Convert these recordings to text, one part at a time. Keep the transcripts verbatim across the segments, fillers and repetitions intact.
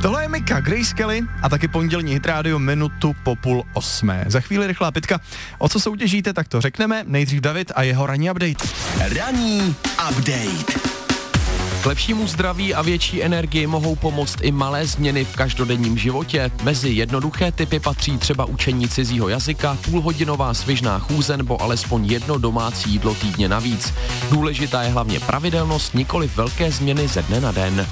Tohle je Mika, Grace Kelly a taky pondělní Hit Radio minutu po půl osmé. Za chvíli rychlá pitka. O co soutěžíte, tak to řekneme. Nejdřív David a jeho ranní update. Ranní update. K lepšímu zdraví a větší energii mohou pomoct i malé změny v každodenním životě. Mezi jednoduché typy patří třeba učení cizího jazyka, půlhodinová svižná chůze nebo alespoň jedno domácí jídlo týdně navíc. Důležitá je hlavně pravidelnost, nikoli velké změny ze dne na den.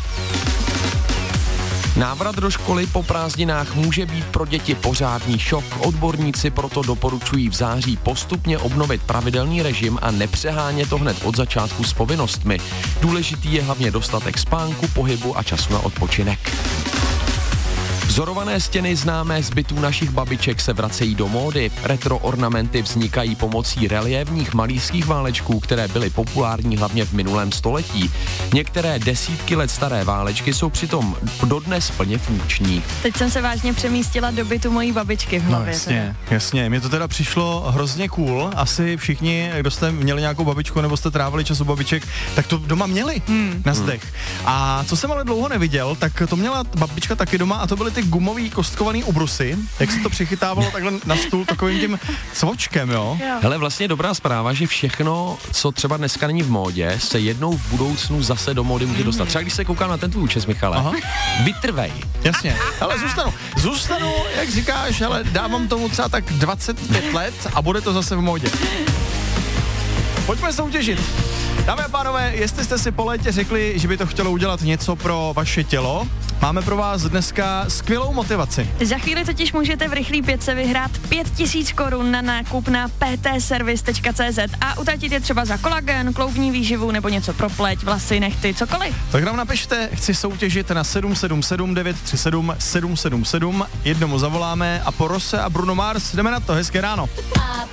Návrat do školy po prázdninách může být pro děti pořádný šok. Odborníci proto doporučují v září postupně obnovit pravidelný režim a nepřehánět to hned od začátku s povinnostmi. Důležitý je hlavně dostatek spánku, pohybu a času na odpočinek. Vzorované stěny známé z bytů našich babiček se vracejí do módy. Retro ornamenty vznikají pomocí reliéfních malířských válečků, které byly populární hlavně v minulém století. Některé desítky let staré válečky jsou přitom dodnes plně funkční. Teď jsem se vážně přemístila do bytu mojí babičky v hlavě. No jasně, jasně. Mně to teda přišlo hrozně cool. Asi všichni, kdo jste měli nějakou babičku nebo jste trávili čas u babiček, tak to doma měli hmm. na zdech. Hmm. A co jsem ale dlouho neviděl, tak to měla babička taky doma a to byly ty gumový kostkovaný ubrusy, jak se to přichytávalo takhle na stůl takovým tím cvočkem, jo? Hele, vlastně dobrá zpráva, že všechno, co třeba dneska není v módě, se jednou v budoucnu zase do módy může dostat. Třeba když se koukám na ten tvůj účes, Michale, Aha. vytrvej. Jasně, ale zůstanu, zůstanu, jak říkáš, ale dávám tomu třeba tak dvacet pět let a bude to zase v módě. Pojďme soutěžit. Dámy a pánové, jestli jste si po létě řekli, že by to chtělo udělat něco pro vaše tělo, máme pro vás dneska skvělou motivaci. Za chvíli totiž můžete v rychlý pětce vyhrát pět tisíc korun na nákup na p t servis tečka c z a utratit je třeba za kolagen, kloubní výživu nebo něco pro pleť, vlasy, nehty, cokoliv. Tak nám napište, chci soutěžit na sedm sedm sedm devět tři sedm sedm sedm sedm, jednomu zavoláme a po Rose a Bruno Mars jdeme na to, hezké ráno.